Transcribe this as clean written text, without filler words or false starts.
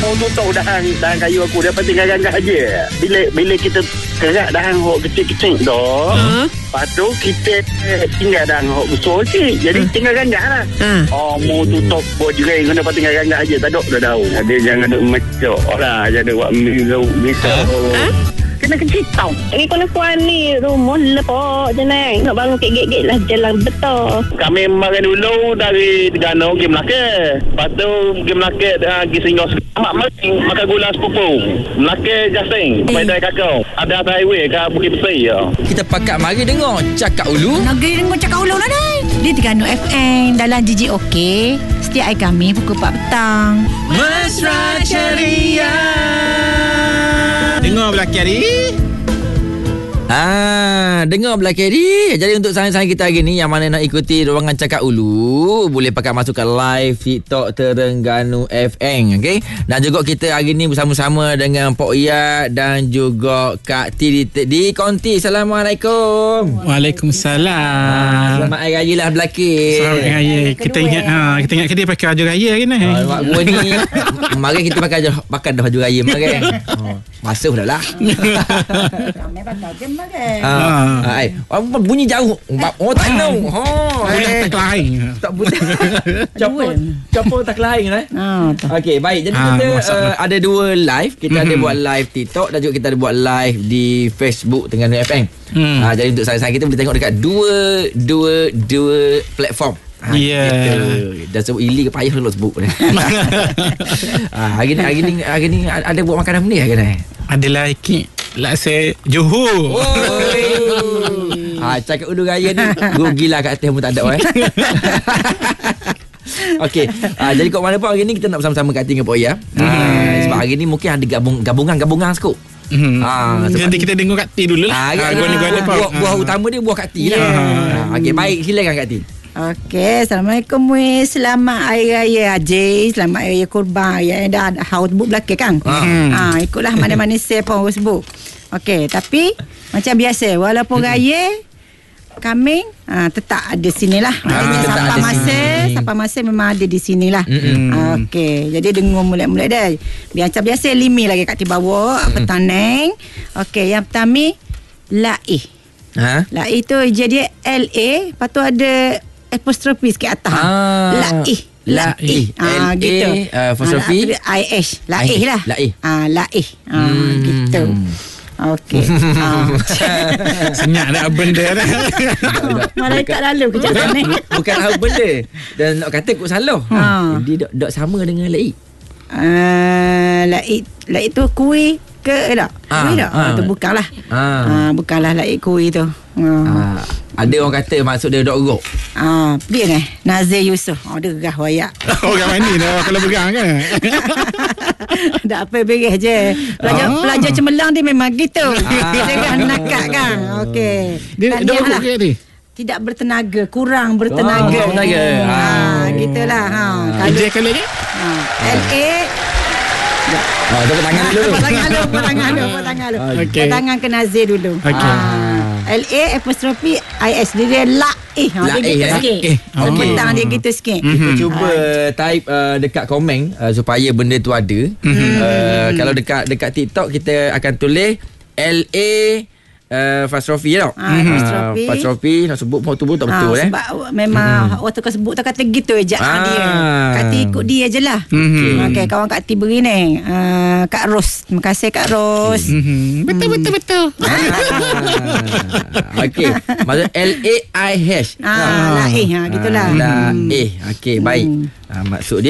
mau tutup dahan kayu aku dia tinggal ganggat aja. Bila kita kerak dahan hok kecil-kecil tu, lepas tu kita tinggal dahan hok besar sikit. Jadi tinggal ganggat lah. Mau tutup buat jering kena tinggal ganggat aja. Tak ada dah. Dia jangan ada macam lah. Jangan buat misal. Kena kecil tau. Kalau puan ni rumah lepak je naik. Nak bangun kek-kek lah jalan betul. Kami makan dulu dari Terengganu pergi Melaka. Lepas tu pergi Melaka pergi Singgah. Makan gula sepupu. Melaka Jasing. Pedai kakao. Ada atas highway ke Bukit Besi. Kita pakat mari dengar Cakap Ulu. Negeri dengar Cakap Ulu lah ni. Di Terengganu FM dalam GGOK. Setiap hari kami pukul 4 petang. Mesra Ceria. Dengar belakang hari. Dengar belakang ni. Jadi untuk sahaja-sahaja kita hari ni yang mana nak ikuti ruangan Cakap Ulu, boleh pakai masuk ke live TikTok Terengganu FM, okey. Dan juga kita hari ni bersama-sama dengan Pok Iyad dan juga Kak T di Konti. Assalamualaikum. Waalaikumsalam. Selamat Hari Raya lah belakang. Selamat Hari Raya. Kita ingat dia pakai baju raya hari ni. Mak gua ni mari kita pakai dah baju raya mari. Masuk dah lah. Kami pakai je mari. Bunyi jauh. Oh tak tahu. Tak lain. Tak boleh. Capur tak lain lah. Okey, baik. Jadi kita ada dua live. Kita ada buat live TikTok dan juga kita ada buat live di Facebook Terengganu FM. Jadi untuk saya kita boleh tengok dekat dua platform. Dah sebut ili ke payah dulu sebut. Hari ni ada buat makanan ni hari ni. Adalah laksa Johor. Cakap Ulu Raya ni gila kat atas pun tak ada. Okey, jadi kat mana pun hari ni kita nak bersama-sama kat dengan Pok Iyad. Sebab hari ni mungkin ada gabungan skop. Nanti kita dengar Kak T dulu lah. Buah utama dia buah Kak T lah. Okey, baik, silakan Kak T. Okey, Assalamualaikum weh. Selamat Hari Raya Haji. Selamat Hari Raya Kurban. Ya dah haus sebut belakang kan. Ikutlah mana-mana saya pun sebut. Okey, tapi macam biasa walaupun raya kami tetap ada sinilah. Sampai masa memang ada di sinilah. Okey, jadi dengar mulai-mulai dah. Biasa limi lagi kat bawah petang. Okey, yang pertama Laih. Laih tu jadi LA, lepas tu ada apostrofi sikit atas. Laih. Gitu. Apostrofi IH. Laih lah. Laih. Gitu. Okey. Senyap dah benda dah. Malaikat lalu kejap ni. Bukan apa benda. Dan nak kata kot salah. Dia dok sama dengan Laih. Laih tu kuih ke tak? Kuih tak? Tu bukanlah. Bukanlah Laih kuih tu. Ada orang kata maksud dia dok gerok. Dia ni Nazir Yusof. Dia gerah wayak. Orang mana dah kalau berang kan. Tak apa, beres je. Pelajar cemerlang dia memang gitu. Dia gerah nakak kan. Okey. Dia gerok ke ni? Tidak bertenaga, kurang bertenaga. Gitulah. Kerja kali ni? LA. Tepuk tangan dulu. Tepuk tangan dulu. Okey. Tangan ke Nazir dulu. Okey. LA apostrofi IS dia Laih. Dia gitu sikit. Petang dia gitu sikit. Kita cuba type dekat komen supaya benda tu ada. Kalau dekat TikTok kita akan tulis LA Fastrofi tau. Fastrofi nak sebut pun tu pun tak betul sebab memang waktu kau sebut tak kata gitu ejak dia. Kata ikut dia je lah. Okey, kawan Kak T beri ni. Kak Ros. Terima kasih Kak Ros. Betul. Okey. Maksud LAIH. Laih gitulah. Laih. Okey, baik. Maksud dia